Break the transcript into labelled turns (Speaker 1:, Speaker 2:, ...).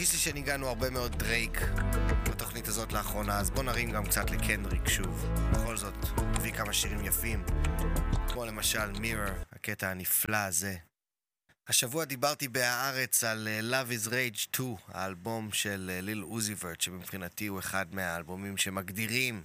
Speaker 1: הרגיש לי שניגענו הרבה מאוד דרייק בתוכנית הזאת לאחרונה, אז בוא נרים גם קצת לקנדריק שוב. בכל זאת, הביא כמה שירים יפים, כמו למשל Mirror, הקטע הנפלא הזה. השבוע דיברתי בהארץ על Love is Rage 2, האלבום של ליל עוזי ורט, שבמבחינתי הוא אחד מהאלבומים שמגדירים